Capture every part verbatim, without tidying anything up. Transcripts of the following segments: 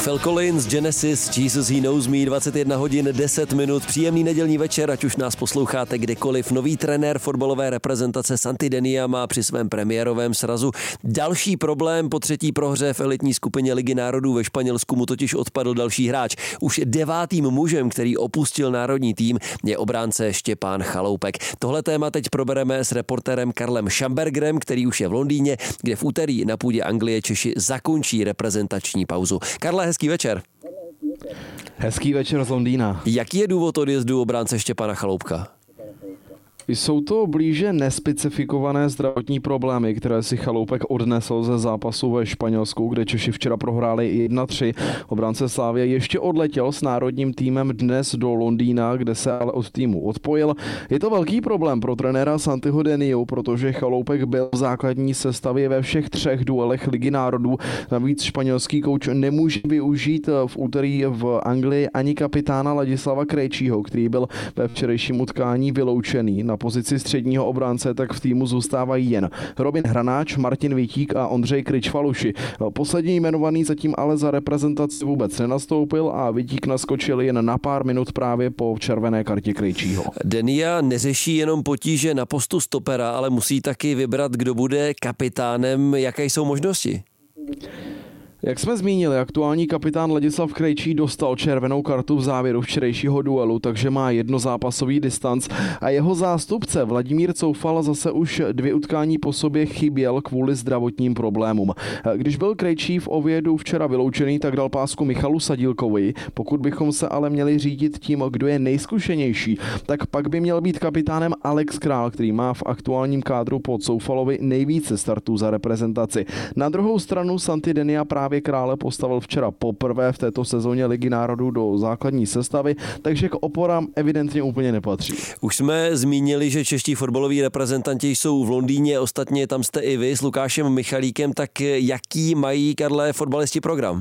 Phil Collins, Genesis, Jesus He Knows Me, dvacet jedna hodin deset minut, příjemný nedělní večer, ať už nás posloucháte kdekoliv. Nový trenér fotbalové reprezentace Santi Denia má při svém premiérovém srazu další problém. Po třetí prohře v elitní skupině Ligy národů ve Španělsku mu totiž odpadl další hráč. Už devátým mužem, který opustil národní tým, je obránce Štěpán Chaloupek. Tohle téma teď probereme s reportérem Karlem Schambergerem, který už je v Londýně, kde v úterý na půdě Anglie Češi zakončí reprezentační pauzu. Karle, hezký večer. Hezký večer z Londýna. Jaký je důvod odjezdu obránce Štěpána Chaloupka? Jsou to blíže nespecifikované zdravotní problémy, které si Chaloupek odnesl ze zápasu ve Španělsku, kde Češi včera prohráli jedna tři. Obránce Slavie ještě odletěl s národním týmem dnes do Londýna, kde se ale od týmu odpojil. Je to velký problém pro trenéra Santiho Deniu, protože Chaloupek byl v základní sestavě ve všech třech duelech Ligy národů. Navíc španělský kouč nemůže využít v úterý v Anglii ani kapitána Ladislava Krejčího, který byl ve včerejším utkání vyloučený. Na pozici středního obránce tak v týmu zůstávají jen Robin Hranáč, Martin Vítík a Ondřej Kryčvaluši. Poslední jmenovaný zatím ale za reprezentaci vůbec nenastoupil a Vítík naskočil jen na pár minut právě po červené kartě Krejčího. Denia neřeší jenom potíže na postu stopera, ale musí taky vybrat, kdo bude kapitánem. Jaké jsou možnosti? Jak jsme zmínili, aktuální kapitán Ladislav Krejčí dostal červenou kartu v závěru včerejšího duelu, takže má jednozápasový distanc a jeho zástupce Vladimír Coufal zase už dvě utkání po sobě chyběl kvůli zdravotním problémům. Když byl Krejčí v Oviedu včera vyloučený, tak dal pásku Michalu Sadílkovi. Pokud bychom se ale měli řídit tím, kdo je nejzkušenější, tak pak by měl být kapitánem Alex Král, který má v aktuálním kádru po Coufalovi nejvíce startů za reprezentaci. Na druhou stranu Santi Denia právě Krále postavil včera poprvé v této sezóně Ligy národů do základní sestavy, takže k oporám evidentně úplně nepatří. Už jsme zmínili, že čeští fotbaloví reprezentanti jsou v Londýně, ostatně tam jste i vy s Lukášem Michalíkem, tak jaký mají, Karle, fotbalisti program?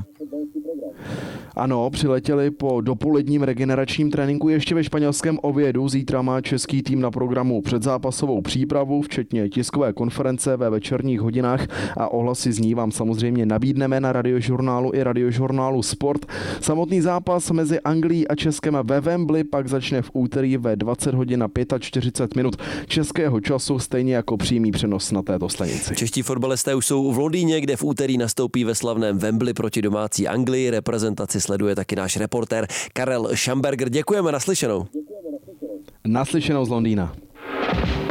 Ano, přiletěli po dopoledním regeneračním tréninku ještě ve španělském Oviedu. Zítra má český tým na programu předzápasovou přípravu, včetně tiskové konference ve večerních hodinách a ohlasy z ní vám samozřejmě nabídneme na Radiožurnálu i Radiožurnálu Sport. Samotný zápas mezi Anglií a Českem ve Wembley pak začne v úterý ve dvacet hodin a čtyřicet pět minut českého času, stejně jako přímý přenos na této stanici. Čeští fotbalisté už jsou v Londýně, kde v úterý nastoupí ve slavném Wembley proti domácí Anglii. Reprezentaci sleduje taky náš reportér Karel Schamberger. Děkujeme, naslyšenou. Naslyšenou z Londýna.